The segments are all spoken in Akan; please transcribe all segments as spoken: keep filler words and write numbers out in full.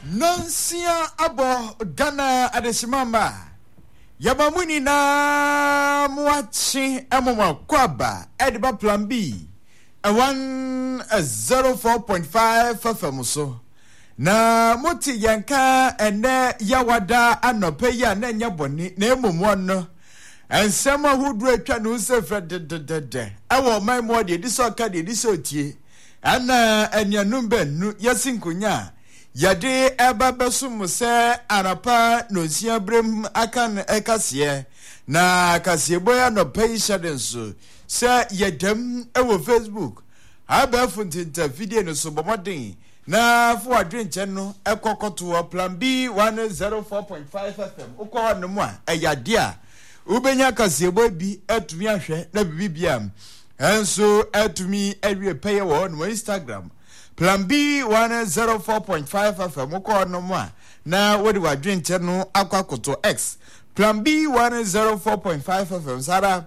Nansia abo Ghana adesimamba Yabamuni na mwachi emoma kwaba Ediba Plan B a one zero four point five F M so na muti yanka ene yawada anope ya na nyaboni na emumu no ensema hudru atwa no se fred de de de awo man mo de diso ka de diso tie ana anuanum benu yasinkunya yade eba besum se arapa no sia brem akan ekase na akase boya no peisha denso se yedem ewo Facebook aba funtinta video no so bomodin na fo adwenche no ekokoto Plan B one zero four point five F M ukọ no mu a eyade a ubenya kase boy bi atumi ahwe na bibibiam enso atumi awie peye wo no Instagram Plan B one zero four point five F M ukọ no mu a na wodi wadwenche no akwakoto X Plan B one zero four point five F M sara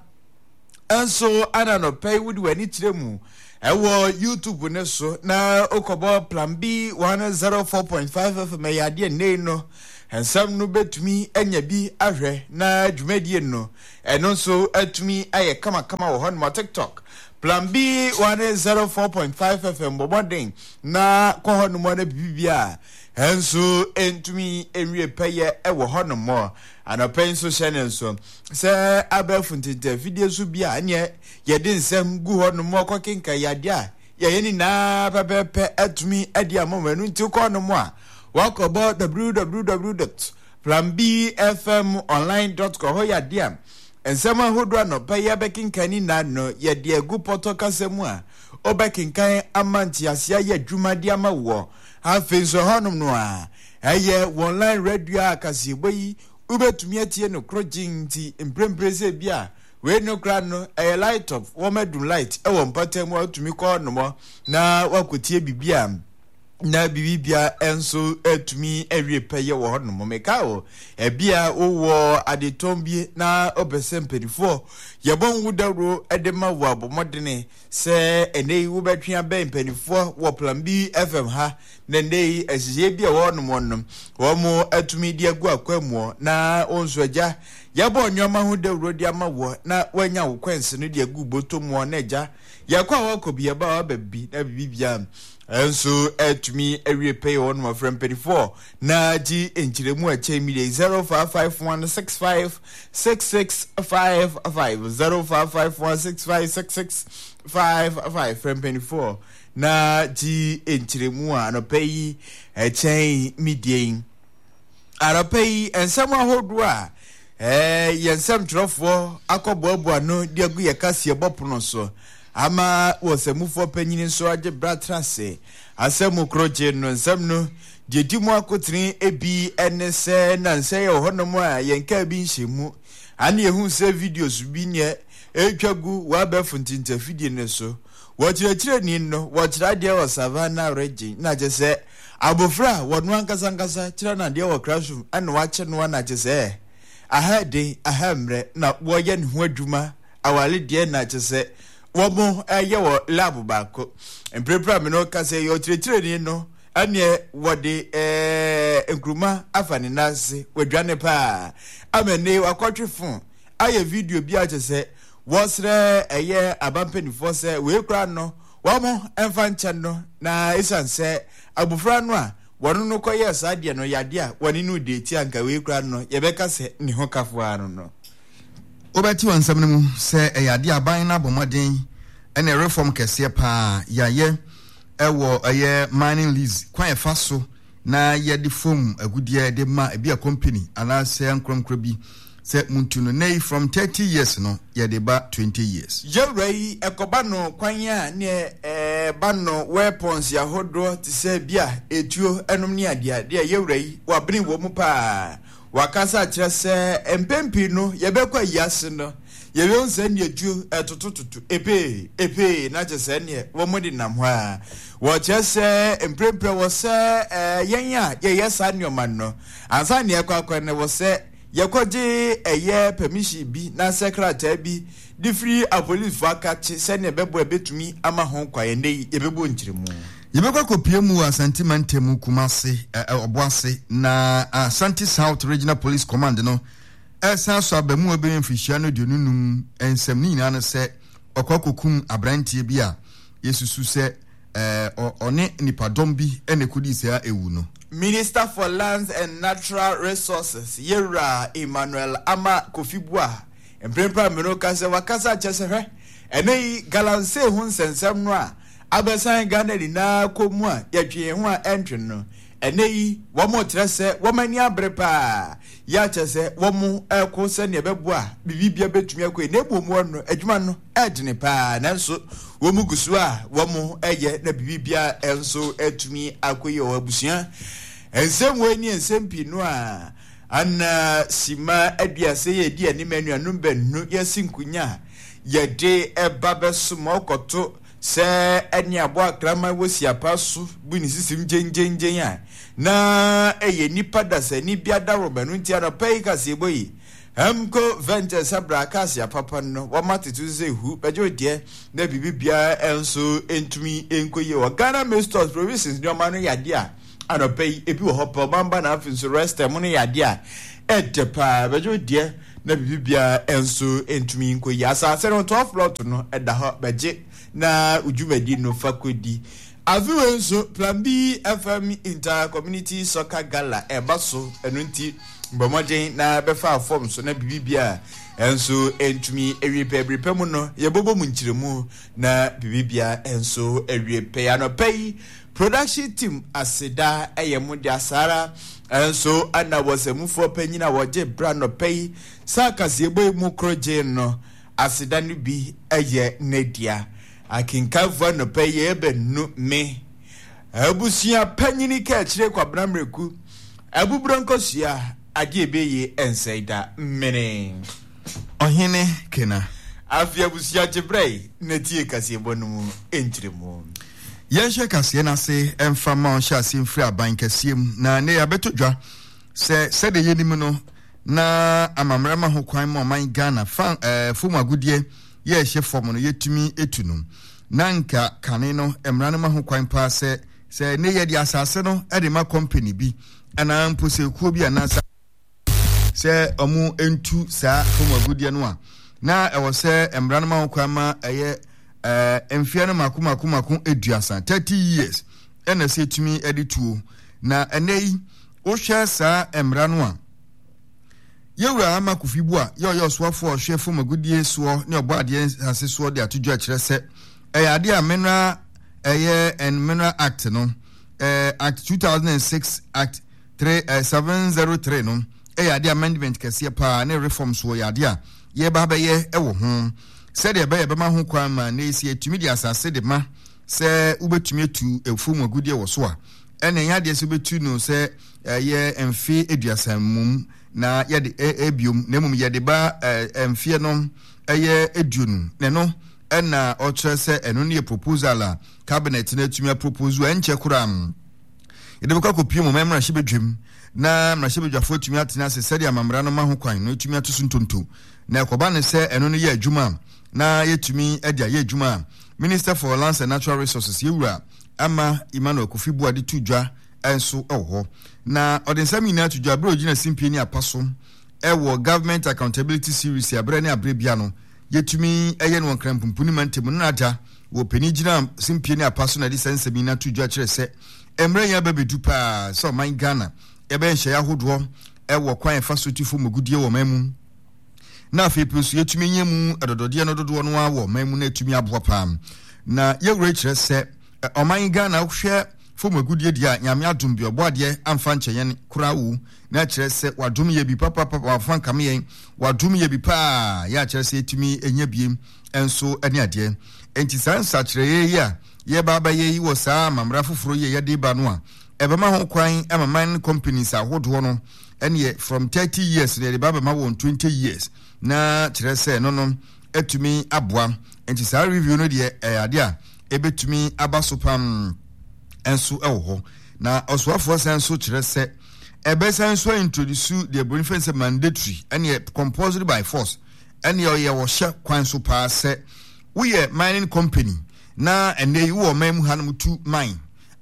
enso ana no pay wodi wani tiremu ewo YouTube ne so na okobo Plan B one zero four point five F M yade ne no ensam no betumi anya bi ahwe na dwumadie no eno so atumi aye kama kama wo hon mo TikTok Plan B one zero four point five F M bobodin na ko hon mo na bibia enso entumi enwie peye e wo hon mo anopen so channel so se abafuntinte video so bia anye yede nsem gu hon mo kokenka yade a ye ni na pepepe atumi adi amamanu nti ko no mo a wakobo w w w dot plan b f m online dot com ho yade am ensema hodwa no peye bekinkani na no yede agu poto kasemu a obekinkan amanti asia ye dwumadi amawo afi so honum no a eye online radio akasiebo yi ubetumi atie no krojinti empremprese bia we no kra no eye light up wo medun light e wo mpatem atumi ko no mo na wakotie bibia na bibia enso atumi awie peye wo hono mo mekao e bia wo adetombie na obesempedifo yebon wudaro edema wo abomodene se enei wo betwea ben penifo wo Plan B F M ha na nei asiye bia wo no mo no wo mo atumi di agu akwamu na onso agya yebon nyoma hu dawro di amawo na wanya wo kwense no di agu botomu na agya yakwa wo kobia ba wa babi na bibia enso etumi awie pay on my friend twenty-four na ji enchiremu ache mi zero five five one six five six six five five zero five five one six five six six five five friend twenty-four na ji enchiremu ano pay ache mi die ara pay ensam ahodo a eh yensam trofo akoboabu ano di agu yakase ebopono so ama wosemufo panyini so age bratrase asemu kroje no nsam no dedimu akotrin ebi enese na nse ye honomu a yenka bi nhemu ane ehu se videos bi ne etwagu wa befuntinta fidie ne so wochirechire ni no wochira de wo savannah region na je se abofra wonu ankasa ankasa kira na de wo classroom ane wache no na je se aha de aha mre na wo ye ne ho adwuma awale de na je se womo eye wo lab bako emprepra me no ka se yo tiretire ni no ane wode eh enkruma afane nase wadwane pa amene wakotwefo aye video bi a se wosre eye abampenifo se we kra no womo emfa nche no na isanse abufra no a wono no koye saade no yade a woni no de ti anka we kra no yebeka se ni ho kafo anu no obeti wansam no mu se eyade aban na bomoden ene reform kese pa yaye ewo eye mining lease kwan efa so na yede form agudie de ma e bia company ana se ankromkro bi se muntuno nei from thirty years no yede ba twenty years yewrai ekoba no kwan ya ne eh bano weapons ya hodro ti se bia etuo enum ne ade de yewrai wabene wo mu pa wakasa kire se empempi no yebekwa yase no yebe onse ne etuo etotototo epe epe na je se ne wo mudi nam ho a wo che se empempe wo se eh yenya ye yesa ne oman no ansa ne ekwa kwa ne wo se yekoje eye permission bi na secretary bi di free a police vacate se ne bebo ebetumi ama ho kwa ye nei ebebo nchiremu Yebekwa kopie mu Asante Mantemu Kumase Oboase na Asante South Regional Police Command no esa so abamu obe mfihia no de nunum ensem ni nyina no se okwakokum abrantie bi a yesusu se eh one nipadom bi ene kudi se a ewu no. Minister for Lands and Natural Resources Yera Emmanuel Ama Kofibua emprempra meno kase wakasa chesehwe ene galanse hu nsensem no a abesan Ghana ni na komu a yatwe hu a entwe no ene yi wo mo trese wo mani abrepa ya chese wo mu eko se ne bebu a bibibia betumi akọ ne bomu no adwuma no edene pa nanso wo mu gusu a wo mu eye na bibibia enso etumi akoye wo abusia ensem we ni ensem pi no a ana sima aduase ye di ani manu anum benu yasinkunya yede eba besumo koto se eni abo akrama wosi apaso buni sisim jenjenjen ya na eye nipa da se ni biada robenu ntia no pay kase boyi Hamko Ventures Sabra Kasia Papa no wamatitu ze hu bejo die na bibibia enso entumi enkoye wa Ghana Masters Provinces no manu yadia anopay ebi wo hopo mamba na afinso rest mu ya dia etepa bejo die na bibibia enso entumi enkoye asase no twelve lot no eda ho beje na ujumedi no fakodi aviwe nso plan B F M Inter Community Soccer Gala ebaso enunti Bomojen na befa form so na bibibia enso entumi ewipe bripe mu no yebobo mu nchiremu na bibibia enso ewipe anopay production team aseda eyemu de asara enso ana wasemu fo panyina woje brand opay sakase ebo mu kroje no aseda no bi eye nedia akinkavu no pay ebe nu me abusia panyini ka kire kwa bramreku abubronkosia ade beye ensaida mene ohene kena afia busia jebrei netie kase bonum entremu yenshe kase na se emfama sha se mfri aban kasiem na ne abetodwa se se de yenim no na amamrama ho kwan ma man Ghana fan eh fumu agudie ye hye fom no yetumi etunum nanka kane no emrana ma ho kwan pa se se ne ye di asase no e de ma company bi ana mpose kuo bi anasa se omu entu sa fumu agudie no a na e wo se emrana ma ho kwan ma eye eh emfia no makuma kuma kun eduasa thirty years ena se tumi edituo na enei wo hwe sa emra no a yewura ama kufibu a yo yo soafo hwe fo magudie so ne obo ade ase so de atodwa kire se eh ade a mineral eh and mineral act no eh act two thousand six act seven oh three no eh ade amendment kese pa ne reforms wo ade a ye ba ba ye e wo ho said e be be ma ho kwan ma na esi etumi di asase de ma se ubetumi etu efu mu agudie wo so a ene ya de se betu no se ye emfe eduasa mum na ye de ebiom na mum ye de ba emfe no eye eduonu ne no ena o kire se eno ne proposal a cabinet na etumi propose enche kuram ye de ko kopie mu memra hye bedwem na mra hye bedwafo etumi atena se said amamra no ma ho kwan no etumi atosu ntonto na ekoba ne se eno no ye adwuma na yetumi edia ye adwuma Minister for Lands and Natural Resources yewura ama Emmanuel Kofibu ade tudwa enso ewo na odensami na tudwa bro gina simpie ni apaso ewo government accountability series abre ne abre bia no yetumi eye no krampumpu ni mantem no ada wo peni gina simpie ni apaso na de sensemi na tudwa kire se emre ya babedu pa so man Ghana ebe nhye yahodo ewo kwan fa sotifo magudie wo mamu na afi plus yetumi nyemu edododie no dodo no awo mamu na etumi aboa pam na yewure kire se oman Ghana hwe fom agudie dia nyame adom bi oboade amfa ncheyen kurawu na kire se wadom ye bi papa papa wafan kameyen wadom ye bi pa ya kire se etumi enya biem enso ane ade enti sansa kire ye ya ye baba ye yi wo saa mamra foforo ye yede ba no a ebema ho kwan amaman companies ahodo no ene from thirty years le baba ma won twenty years na kire se no no etumi aboa enti saa review no de ade a ebetumi abasopam enso ewo na oswafo senso kire se ebesenso introduce the boniface mandatory ene compulsory by force ene ye wo hye kwan so pa se we mining company na ene yi wo mamu hanum tu mine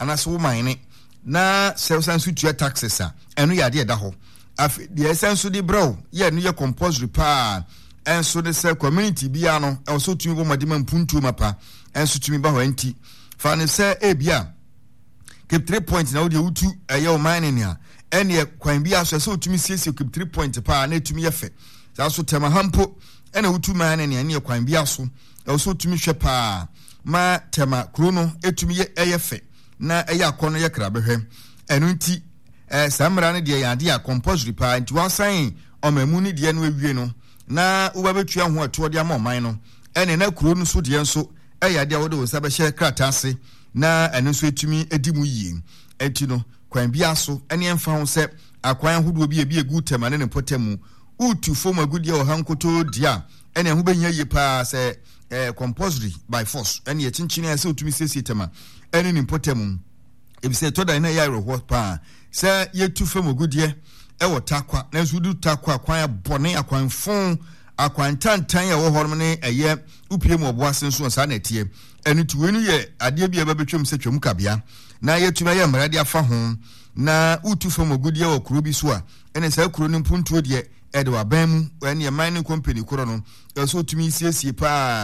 anaso wo mine na sɛ sanso tua taxes a ɛno yɛ ade ɛda hɔ afi deɛ sanso de bro yɛ no yɛ compulsory pa ɛnso de sɛ community bia no ɛwɔ tumi bɔ made man puntu mapa ɛnso tumi ba hɔ anti fa ne sɛ ebia keep three point na wo de wutu ɛyɛ o mine ne a ɛne kwan bia so sɛ tumi siesie keep three point pa na tumi yɛ fɛ saa so tema hampo ɛna wutu mine ne ne kwan bia so ɛwɔ tumi hwɛ pa ma tema kuro no etumi yɛ ɛyɛ fɛ na ɛyɛ akɔ no yɛ krabɛhwɛ ɛno nti eh samra ne de yɛ ade a compulsory pa nti wasan ɔmamu ne de no awie no na uba betua ho ato de ama ɔman no ɛne na kuro no so de nso ɛyɛ ade a wode wo sa bɛhyɛ kratase na ɛno nso etumi edi mu yie enti no kwan bia so ɛne ɛmfa ho sɛ akwan hodo bi ebi egu tema ne ne potamu utu fom agudie wɔ hankoto dia ɛne ho bɛnya yie pa sɛ eh compulsory by force ɛne yɛ kyenkyene a sɛ utumi siesie tema ɛne ne potamu ebise to da na yɛ ayro pa sɛ yɛtu fam agudie ɛwɔ takwa na nso du takwa kwan bɔne akwan fon akwan tantan yɛ wɔ hɔ ne ɛyɛ upie mu ɔboase nso sa na tie ɛno tuwe no yɛ adeɛ bi ɛba betwam sɛ twam kabea na yɛtuma yɛ mmerade afa ho na utu fam agudie wɔ kuro bi so a ɛne sɛ kuro no mpuntuo deɛ ɛde waban mu ɛne yɛ mining company koro no ɛso tumi siesie pa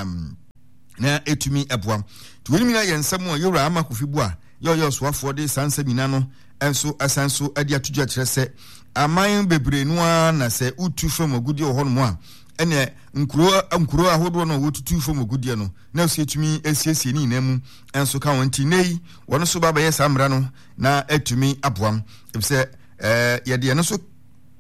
na etumi ɛboa tuwe no yɛ nsɛm a yɛwura ama kofi bu a yɛyɛ soafoɔ de sansa mina no enso asanso ade atudwa kyerɛ sɛ aman bebre no a na sɛ utu fam agudie wɔ hɔ no mu a ɛne nkuro nkuro ahodoɔ no wotutu fam agudie no na so etumi esiesie ni nyina mu enso ka wɔn ti nei wɔn so ba bɛyɛ samra no na etumi aboam ebisɛ eh yɛde no so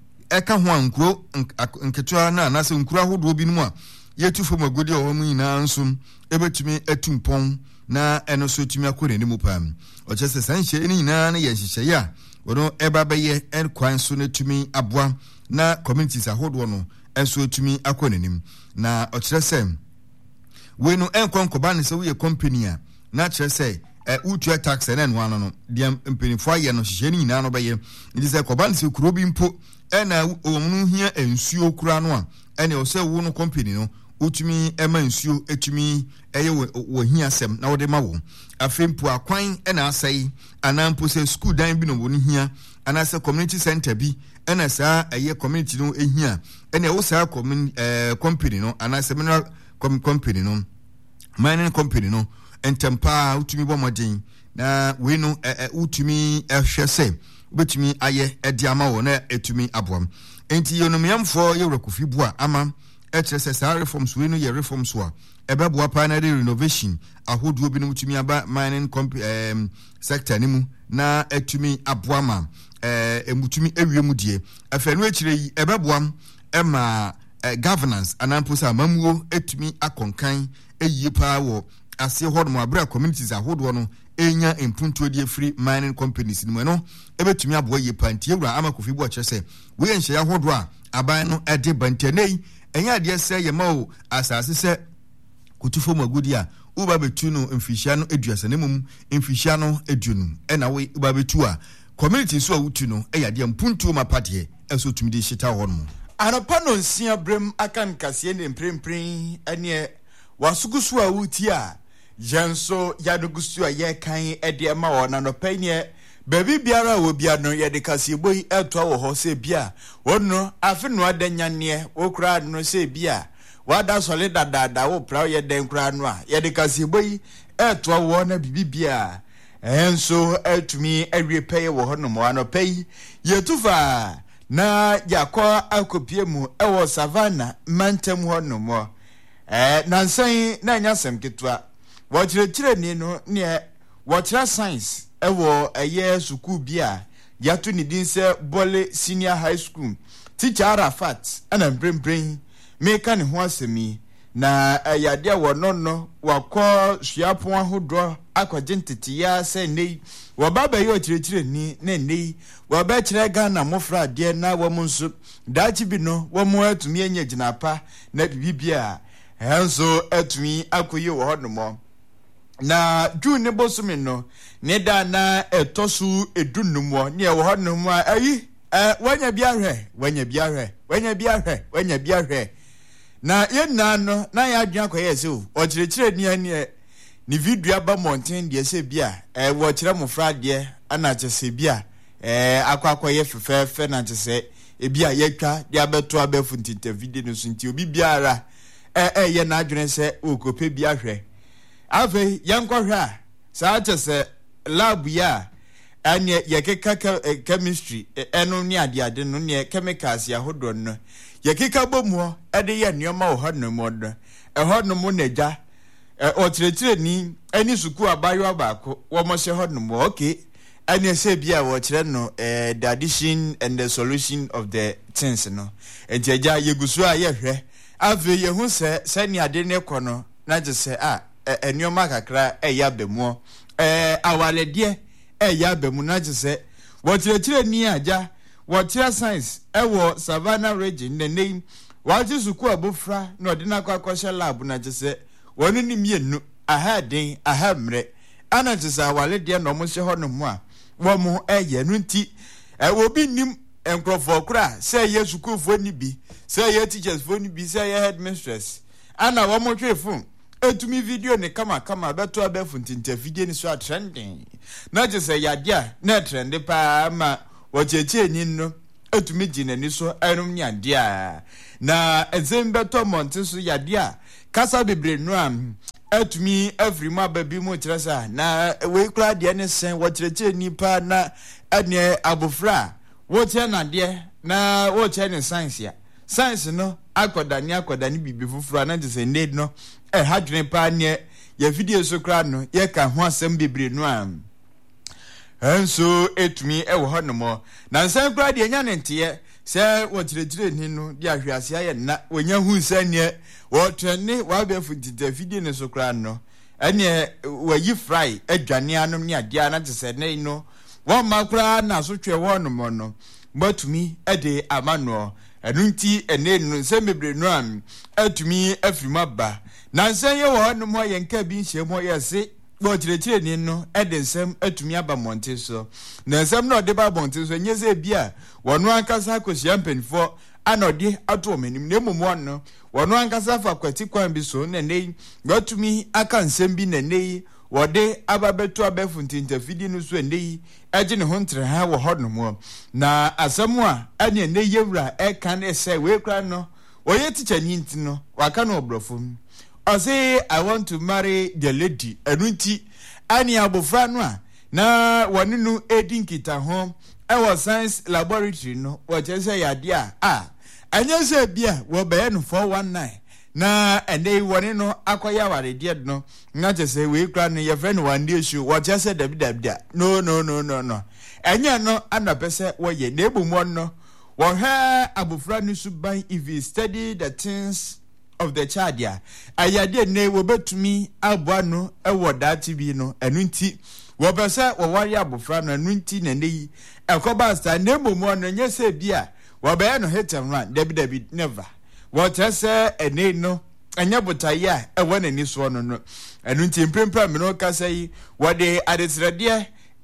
ɛka ho nkuro nketewa na na sɛ nkuro ahodoɔ bi no mu a yɛtu fam agudie wɔ hɔ mu nyinaa nso ebetumi etumpɔn na ɛno so etumi akɔ n'anim pam ɔkyɛ sɛ sanhyɛ ni nyinaa ne yɛ hyehyɛ a wɔno ɛba bɛyɛ ɛkwan so no tumi aboa na communities ahodoɔ no ɛnso tumi akɔ n'anim na ɔkyerɛ sɛ we no ɛnkɔ nkɔba ne sɛ woyɛ company a na kyerɛ sɛ ɛ utua tax na ɛno ano no deɛ mpanimfoɔ ayɛ no hyehyɛ ni nyinaa no bɛyɛ nti sɛ kɔba ne sɛ kuro bi mpo ɛna wɔn no hia nsuo kura no a ɛne ɔsɛ wo no company no utumi ema nsuo etumi eye wo hia asem na wode ma wo afempo akwan na asai anampo se school dan bi no wo hia anase community center bi na saa eye community no ehia na wo saa company no anase mineral company no mining company no entempa utumi bo modin na we no utumi ehwe se betumi aye edi ama wo na etumi aboam enti yonomyamfo yewra kofi bu a ama ɛkyerɛ sɛ saa reforms we no yɛ reforms a ɛbɛboa pa na de renovation ahodoɔ bi no mutumi aba mining um, sector ne mu na atumi aboa ma eh mutumi awie mu die afɛ no akyire yi ɛbɛboa ɛma eh, governance anampo sɛ amamuo atumi akɔnkan ɛyie pa wɔ ase hɔ no abra communities ahodoɔ no enya impuntuo die free mining companies no no ɛbɛtumi aboa yie pa ntie wura ama kofi bu a kyerɛ sɛ we yɛ nhyɛ ahodoɔ a aban no ɛde bantanei ɛnya adeɛ sɛ yɛ ma o asase sɛ kutufo magudi a uba betu no mfihia no aduasa ne mum mfihia no aduonu ɛna we uba betu a community so a wutu no ɛyɛ adeɛ mpuntuo mapade ɛso tumi de hyeta hɔ no anopa no nsia brem akan kase ne mprempren ɛne wasugusu a wuti a yenso yadugusu a yɛ kan ɛde ma wɔ na no pɛnyɛ baby biara wo bia no ye de kasebo yi eto wo ho se bia wonno afi no adanya ne wo kura no se bia wada solida dada wo pra ye den kura no a ye de kasebo yi eto wo na bibibia enso etumi awie peye wo ho no mo anopai ye tufa na yakọ akopie mu ewo savannah mantem ho no mo eh nansan na nyasem ketwa wo kyerɛkyerɛ ni no ne wo kyerɛ science ewo eye suku bia yatu ni din se Bole Senior High School teacher Arafat ana mbrembrem meka ne ho asemi na ayade wo no no wakọ suapon ahodo akọje ntete ya se nei wo baba ye okyerɛkyerɛ ni na nei wo ba kyerɛ Ghana mofra de na wo nso dachi bi no wo mo atumi anya ginapa na bibia henso atumi akoye wo hono na June ne bosumi no ne da na etosu edunumwo ne wo honom a ayi eh wanya biahwe wanya biahwe wanya biahwe wanya biahwe na yenna no na ya adwan koye se o kyerɛkyerɛ ni ani ni video aba mountain de se bia eh wo kire mofra de ana chese bia eh akwa ye fefefe na chese e bia yetwa de abeto abefu ntinte video no so nti obi biara eh eh ye na adwene se okope bia hwe ave yankɔhwe a saa chese lab ya anye yekeka chemistry eno ni ade ade no ne chemicals ya hodo no yekeka bomu e de ye nneoma wo hono mo do e hono mo naja e otiretire ni ani suku abayo abako wo mo se hono mo okay anye se bia wo kire no eh the addition and the solution of the things no entiaja yegusu a ye hwe ave ye hu se se ni ade ne kono na je se a nneoma kakra e ya bemu eh awalede e ya bemu na je se wo tiretire ni aja wo tire science e wo Savannah region ne name wa je suku abofra na odina kwa kwasha lab na je se wonu ni mienu aha den aha mre ana je se awalede na mo hye ho no mu a wo mo e ye nu nti e wo bi nim enkrofo kura se ye suku fo ni bi se ye teachers fo ni bi se ye headmistress ana wo mo twefo etumi video ne kama kama beto abefu ntinte video ni so trending na je se yadia na trend pa ma wo cheche ni no etumi gine ni so enum nya dia na ezem beto monte so yadia kasa bebre no am etumi every ma baby mo kirasa na we kura de ne sen wo cheche ni pa na ene abofra wo che na de na wo che ne science ya science no akoda ni akoda ni bibi fufura na je se need no eh hadwene pa ne ya video so kra no ye ka ho asem bebre no am enso etumi e wo hono mo na nsan kra de nya nente se wo tiretire ni no de ahwiase aye na wonya hu nsan ne wo trene wa be futite video ne so kra no ene wayi fry adwane anom ne ade na je se ne no wo makra na so twe wo no mo no batumi e de amano enunti ene no nsan bebre no am atumi afirima ba na nsan ye wo no mo ye nka bi nhye mo ye se wo tiretire ni no e de nsam atumi aba monte so na nsam no de ba monte so nyeze bia wono ankasa akosia mpanifo anode ato menim na momo no wono ankasa fa kwati kwan bi so na nei batumi aka nsam bi na nei wode ababeto abefu ntinta fidi no so nei age ne ho ntre ha wo hono mo na asam a ane ne yewura e kan ese we kra no oye teacher ni ntino waka no obrofum I say I want to marry the lady enunti ani abofra no a na woni no edinkita ho e was science laboratory no wo che say yade a ah anya say bia wo be no four one nine na ene woni no akoya warede no na che say we kra no ye friend one day show wo che say dabi dabi no no no no no anya no anapese wo ye na ebumo no wo ha abofra no suban if you study the things of the child ya ayade ne wo betumi aboa no e wo dati bi no enunti wo bese wo wari abofra no enunti na nei ekoba sta na momo no nyese bia wo be no hitem ran dabi dabi never wo tese ene no anya botaye a e wo nani so no no enunti mpempra me no kasa yi wo de adesrede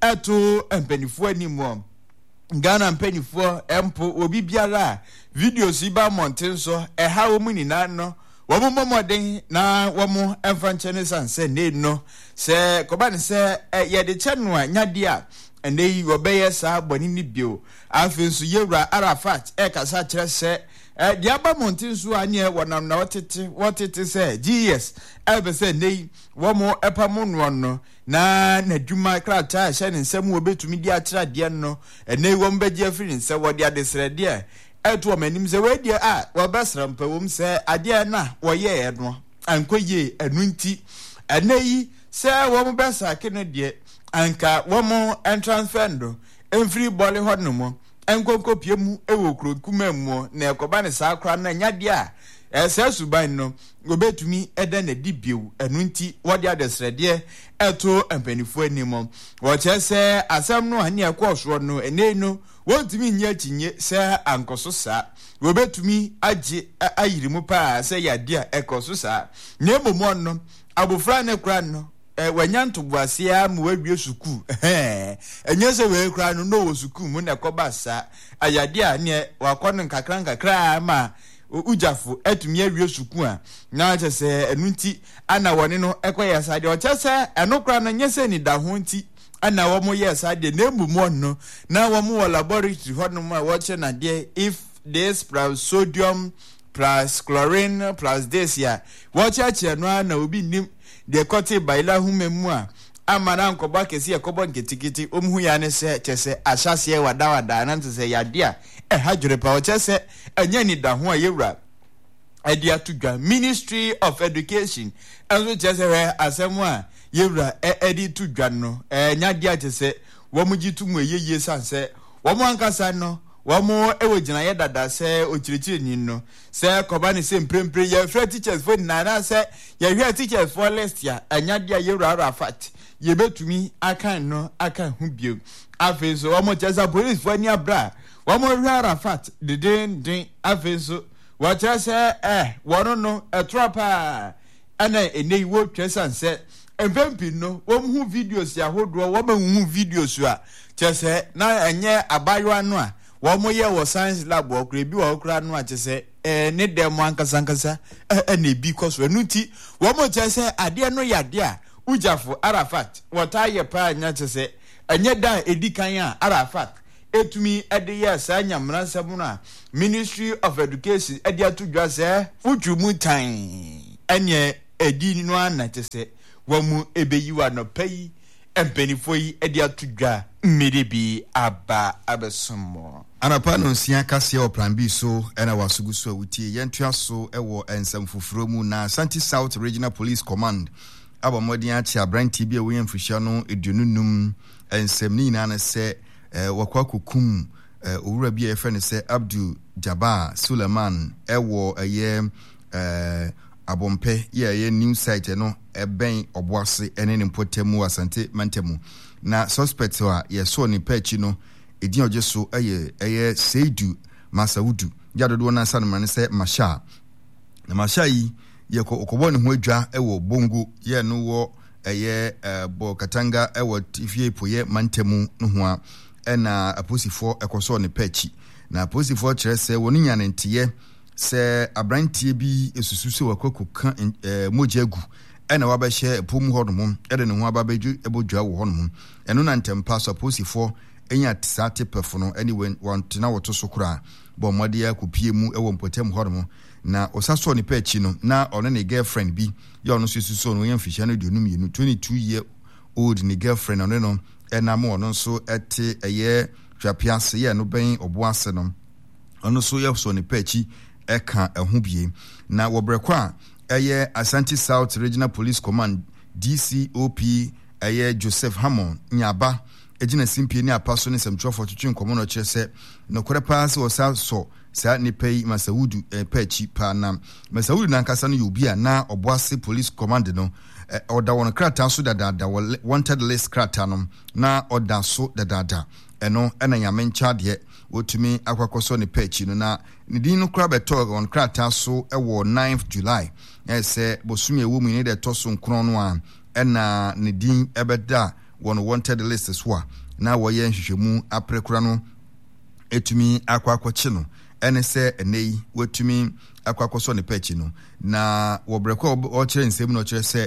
eto empanifo animu Ghana mpanifo empo obi biara videos iba mountain so e ha wo munina no wo mo moden na wo mo emfanche ne sanse ne no se ko ba ne se ye de chenu a nyade a ene yi wo be ye sa boni ni bio afensu yewura Arafat e kasa kire se e dia ba mountain so anye wonam na wotete wotete se gs e be se nei wo mo epamo no no na na dwuma krata hye ne nsam wo betumi di akira de no ene wo mbegye afiri nse wo de adesrede e eto manim se we de a wo besra mpawom se ade na wo ye e no ankoye enunti ene yi se wo mbesa kene de anka wo mo entransfer ndo emfiri bole hodno mo enkonko piemu ewo kro kuma mu na ekoba ne sa akra na nyade a ese suban no obetumi eda na dibiew enunti wode adesrede eto empanifo animo wo chese asam no ani ekosoro no ene no wontumi nya kinye se ankoso sa obetumi age ayirimu pa se yade a ekoso sa na emomo no abofra ne kra no e wanyanto boasia mu wawie suku eh enye se we kra no no wo suku mu na koba sa ayade a ne wakɔ no nkakra nkakra ma ujafo etumi awie suku a na che se enu nti ana woni no ekoye sade o che se eno kra na nyese ni da ho nti ana wo mo ye sade na emumu no na wo mo laboratory ho no ma wo che na de if this plus sodium plus chlorine plus this ya wo che che no na obi nim de kote baila humemu a amana nkoba kesi yakobo nketikiti omhu ya ne se chese ahyase wada wada na ntse ya dia e hajure pa o chese anya ni da ho a yewura edia tudwa Ministry of Education enso chese we asemu a yewura edi tudwa no enya dia chese wo mu gitu eyeye sanse wo mu ankasa no wo mu ewo gina ye dada se okirikiri ni no se koba ne se mprempre ye free teachers for na na se ye hwe teachers for last year enya dia yewura Arafat yebetumi akan no akan hu bio afenso wo chesa police for ni abra wo mo hwe Arafat de den den afenso wo chesa eh wo no etropa ana enei wo chesa nse empempi no wo hu videos ya hodo wo ba hu videos a chesa na enye abayo no a wo mo ye wo science lab wo kra bi wo kra no a chesa eh ne dem ankasa ankasa eh na bi koso enuti wo mo chesa ade no yade a ujafo Arafat wata ye pa nya chese enye da edikan a Arafat etumi ede ye sa nyamra nsem no Ministry of Education ede atudwa se futumu tan enye edi no ana chese wamu ebeyiwa no pai empenifo yi ede atudwa mmede bi aba abesomo anapa no nsia kase o plan B so ena wasugu so awutie yentua so ewo ensam fufuro mu na Ashanti South Regional Police Command abamodi achi abranti bi ewe mfihia no edununum ensemni na na se wakwa kokum owura bi efe ne se Abdul Jabbar Suleiman ewo eye abompe ye ye new site no eben oboase ene ne mpotemu Asante Mantemu na suspect wa ye so ni pechi no edin ojeso eye eye Seidu Masaudu jadodo na sanman se Masha na Masha yi yeko okobo ne ho adwa ewo bongo ye no wo eye bo katanga ewo tifie poye Mantemu no ho a ena aposifo ekoso ne pechi na aposifo kire se woni nyane ntiye se abrantie bi esususu wakoko ka mojagu ena wabahye pom hodom ede ne ho ababeju ebodwa wo hodom eno na ntempa so aposifo enya tsate pefo no anyway want na woto so kura bo mmode ya kopie mu ewo mpotem hodom na osaso ne pechi no na ono ne girlfriend bi ya ono sususu no yemfihia no dunum yenu twenty-two year old ne girlfriend ono no ena mo ono so ete eye twapiase ye no ben oboase no ono so ye so ne pechi eka ehu bie na wobrekwa eye Ashanti South Regional Police Command D C O P eye Joseph Hammond nyaba ejina simpie ni apaso ne semtrofo twetwe komo no kyerese no korepa se osa so sa ne pay Masaudu eh, pechi pa na Masaudu na nkasa no yobia na oboase police command no eh, oda won krata so dadada wanted list krata no na oda so dadada eno ena nyamencha de wotumi akwakoso ne pechi no na ne din no kra beto on krata so ewo ninth July ese bosumi ewo mu ne de toso nkron no a ena ne din ebeda won wanted list so a na woye nhwehwemu aprekura no etumi akwakwache no ene se enei wotumi akwakoso ne pechi no na wobreko o kire nsem no kire se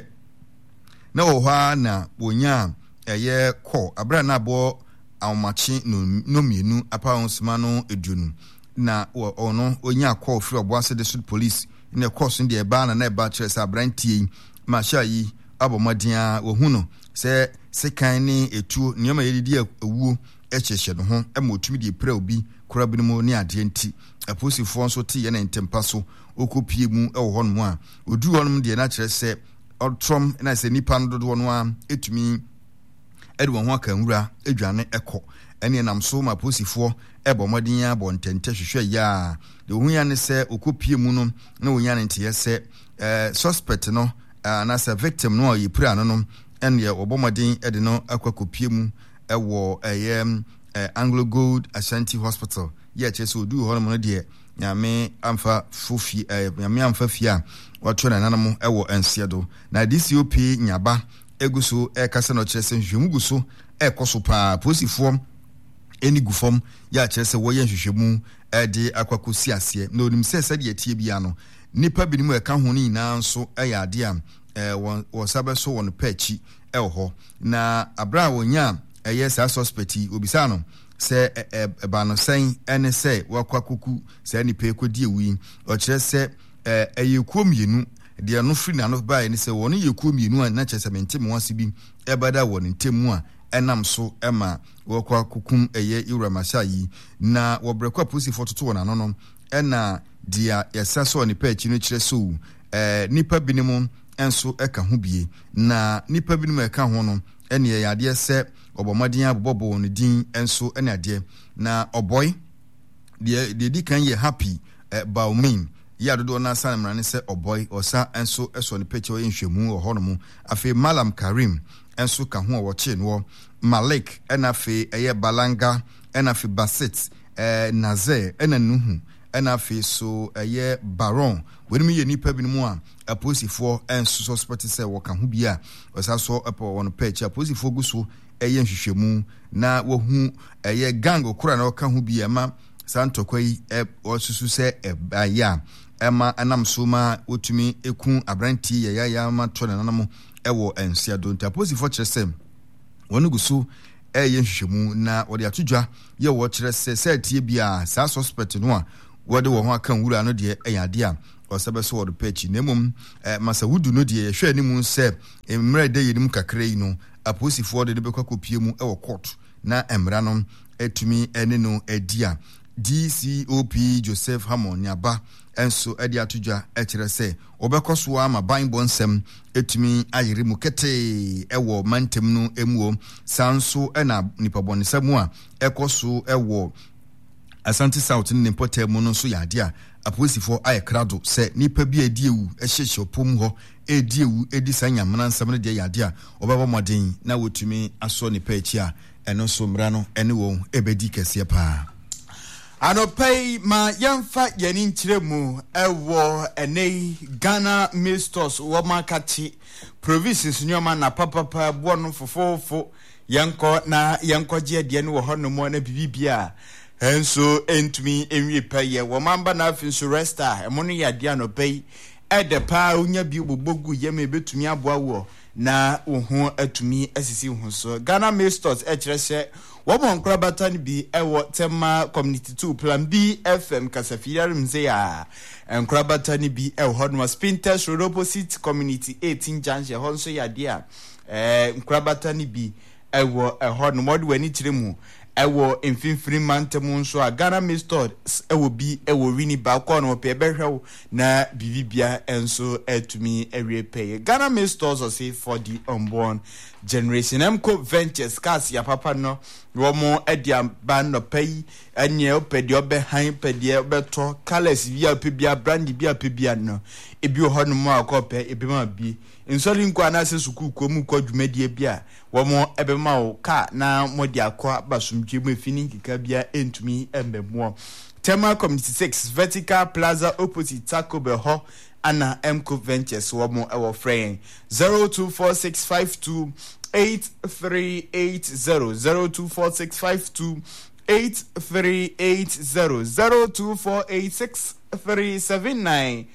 na wo hwa na wonya eye ko abra na bo awmachi no no mienu apa onsima no edunu na ono onya call free oboase district police ne course ndi eba na na eba kire se abrantie masha yi abomadia wo hu no se sekan ni etuo nyoma yedidi ewuo echehye no ho ema otumi di pra obi kora binimo ni ade nti aposifo nso te ye na ntempa so okopie mu ewo ho no a odu honum de na kire se otrom na se nipa no do no a etumi edwo ho aka nwura edwane ekọ ene nam so ma aposifo ebo modin ya bo ntente hwehwe ya de hu ya ne se okopie mu no na wonya ne nte ye se eh suspect no na se victim no yi pra no no ene ye obomodin ede no akwakopie mu ewo eye Anglo Gold Ashanti Hospital ye chese odu ho no de nyame amfa fofi nyame amfa fia wato na nanam ewo ensiedo na D C O P nyaba eguso e kase no chese hwemu guso e koso pa posifo eni gu fam ya kyerɛ sɛ wɔyɛ nhwehwɛmu ɛde akwakosi aseɛ na onim sɛ sɛ de atie bia no nipa binom ɛka ho ne nyinaa nso ɛyɛ ade a ɛwɔ wɔsabe so wɔn pɛchi ɛwɔ hɔ na abra wonya ɛyɛ saa suspect obisa no sɛ ɛba no sɛn ɛne sɛ wakwakoku sɛ nipa ekodi ewi ɔkyerɛ sɛ ɛyɛ kuo mienu deɛ no firi na no bae ne sɛ wɔn yɛ kuo mienu a na kyerɛ sɛ mente mo ase bi ɛbɛda wɔ ne ntɛmu a ɛnam so ɛma wɔkwakokum ɛyɛ Iwuramasha yi na wɔbrɛkɔ apolisifoɔ toto wɔn ano no ɛna dia yɛsa so nipa akyi no kyerɛ so ɛɛ nipa binom nso ɛka ho bie na nipa binom ɛka ho no ɛne yɛ adeɛ sɛ ɔbɔmaden abobɔbɔ ne din nso ɛne adeɛ na ɔbɔy deɛ deɛ di kan yɛ happy ɛ Baumin yɛ adodo na san mrane sɛ ɔbɔy ɔsa nso ɛsɔ nipa akyi ɔyɛ nhwɛmu wɔ hɔ no mu afei Malam Karim nso ka ho a wɔkye no Malik ɛna afei ɛyɛ Balanga ɛna afei Basit ɛɛ Nazer ɛna Nuhu ɛna afei so ɛyɛ Baron wɔnim yɛ nipa bi mu a apolisifoɔ ɛnso suspect sɛ wɔka ho bi a ɔsa so ɛpɔ wɔn pɛkyi apolisifoɔ gu so ɛyɛ nhwehwɛmu na wɔhu ɛyɛ gang okura na ɔka ho bi ɛma saa ntɔkwa yi ɛ ɔsusu sɛ ɛbayɛ a ɛma ɛnam so ma wɔtumi eku abranti yɛ yɛyɛ ama tɔ na nanam ɛwɔ ɛnsia do nta apolisifoɔ kyerɛ sɛ wɔn gu so ɛyɛ nhwehwɛmu na wɔde atodwa yɛ wɔ kyerɛ sɛ sɛ tie bi a saa suspect no a wɔde wɔn ho aka nwura no deɛ ɛyɛ ade a ɔsɛbɛ so wɔde pɛkyi na mmom masawudu no deɛ yɛhwɛ anim sɛ mmerɛ da yɛnim kakra yi no apolisifoɔ de ne bɛkɔ akɔpie mu ɛwɔ court na mmara no atumi ɛne no adi a D C O P Joseph Hammond Nyaba ɛnso ɛde atodwa ɛkyerɛ sɛ wɔbɛkɔ so ama banbɔ nsɛm ɛtumi ayere mu ketee ɛwɔ mantam no ɛmuo saa nso ɛna nipabɔnesɛ mu a ɛkɔ so ɛwɔ Asante South ne mpɔtɛ mu no nso yɛ ade a apolisifoɔ ayɛ krado sɛ nipa bi adi ewu ɛhyehyɛ pom hɔ edi ewu edi saa nyamena nsɛm no deɛ yɛ ade a ɔbɛbɔ mmɔden na wɔtumi asɔ nipa akyi a ɛno nso mmara no ɛne wɔn ɛbɛdi kɛseɛ paa anɔpɛi ma yɛmfa yɛni nkyerɛ mu ɛwɔ ɛnɛ Ghana Mail Stores wɔma kate provisions nneɛma na papapa boɔ no fofofo yɛnkɔ na yɛnkɔ gye adeɛ no wɔ hɔ no mu na bibibia enso entumi enwie pɛyɛ wɔmamba na afi nso resta ɛmo no yɛ adeɛ anɔpɛi ɛde paa onya bi bobogu yɛma ebetumi aboa wɔ na wo ho atumi asisi ho so Ghana Mail Stores ɛkyerɛ sɛ wɔn nkora bata no bi ɛwɔ Tema Community two Plan B F M Kasafiri Mzee a nkora bata no bi ɛwɔ hɔ no Spinters Road opposite Community eighteen Junction hɔ nso yɛ adeɛ a ɛɛ nkora bata no bi ɛwɔ ɛhɔ no wɔde wani kyerɛ mu ɛwɔ mfimfini mantam nso a Ghana Mail Stores ɛwɔ bi ɛwɔ wini baako no pɛ bɛhwɛw na bibibia enso ɛtumi ɛwie pɛyɛ Ghana Mail Stores ɔse for the unborn generation Emco Ventures cars ya papa no wɔn ɛde aba no pɛyi ɛnyɛ ɔpɛdeɛ ɔbɛhan pɛdeɛ ɔbɛtɔ colors bi a pɛbia brand bi a pɛbia no ebi wɔ hɔ no mu akɔpɛ ebi ma bi nsɔre nko anase sukuu kom kɔ dwumadie bi a wɔn ɛbɛma wo car na mɔde akɔ abasomdwe mu efini kika bia entumi ɛmbɛmoɔ Tema Community six Vertical Plaza opposite Taco Bell hɔ ana Emco Ventures wɔn ɛwɔ frɛn zero two four six five two eight three eight zero zero two four six five two eight three eight zero zero two four eight six three seven nine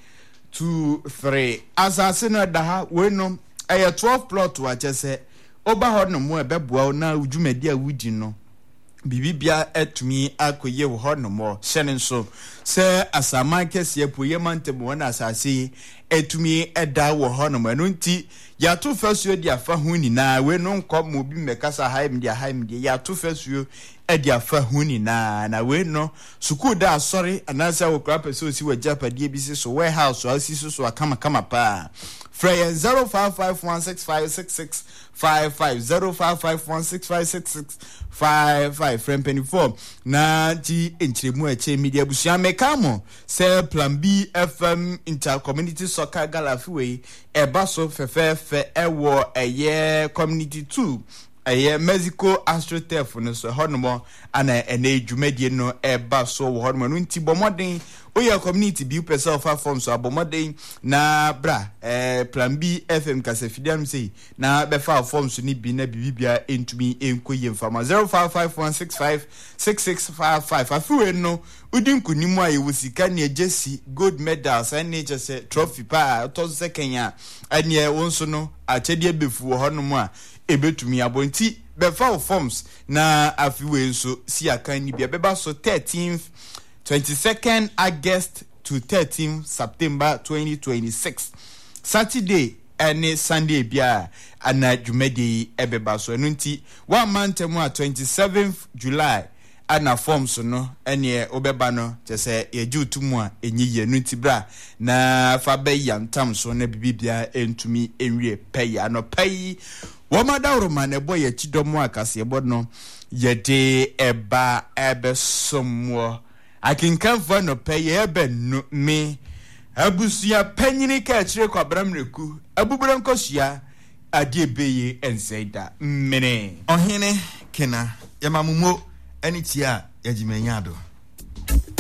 two three asase no da ha we no ɛyɛ twelve plot wa kyese oba hɔ no mo ɛbɛboa na udwumadi a wudi no bibibia etumi akoye wo hɔ no mo hyɛne nso sɛ asama kɛseɛ poye mantem wɔ na asase etumi ɛda wɔ hɔ no mo ɛno nti yato fasuo di afa ho nyinaa we no nkɔ mo bi mekasa haim di haim di yato fasuo edi afa ho nyinaa na we no sukuu da asɔre anasa wo kra pɛ so si wɔ japadie bi si so warehouse so asi so so akama kama pa Freya zero five five one six five six six five five zero five five one six five six six five five friend penny four na ti enchiremu eche media busia mekamo say Plan B F M inter community soccer galafi we eba so fefefe ewo eye community two ɛyɛ Mexico AstroTurf no so hɔnom ana ɛna dwumadie no ɛba so wɔ hɔnom no nti bɔmɔden oyɛ community bi pɛ sɛ ɔfa form so abɔmɔden na bra eh, plan B F M kasafidie no sei na bɛfa form so ni bi na bibibia entumi enko yɛ mfama zero five five one six five six six five five afiwe no udin kunimu a yɛwɔ sika ne Jesse gold medals ɛne kyɛ sɛ trophy pa to second ya ɛne wɔn no akyɛdeɛ befu wɔ hɔnom a ebetumi abonti befa forms na afiwe nso si akan ni bia beba so thirteenth twenty-second August to thirteenth September twenty twenty-six Saturday and Sunday bia ana dwumadi ebeba so enu nti one month mu a twenty-seventh July ana forms no ene obeba no kyese yeju tumu a enyi ye nu nti bra na fa be yantam so na bibibia entumi enwie pay ano pay Wamada Roma ne boy ye chidomo akase ye bod no ye de eba ebe somwo akinkan fa no pe ye ebe no me abusia panyini ka chire kwa bramreku abubura nkosia ade ebeye enseida mene ohene kena yamamumo anitia yajimenya do